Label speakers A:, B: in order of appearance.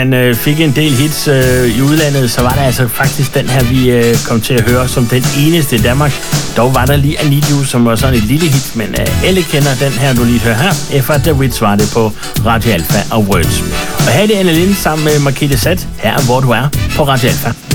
A: Han fik en del hits i udlandet, så var der altså faktisk den her, vi kom til at høre som den eneste i Danmark. Dog var der lige I Need You, som var sådan et lille hit, men alle kender den her, du lige hører her. Efter The Wits var det på Radio Alfa og Words. Og her er det Anne Lind sammen med Markete Sat. Her er Hvor du er på Radio Alfa.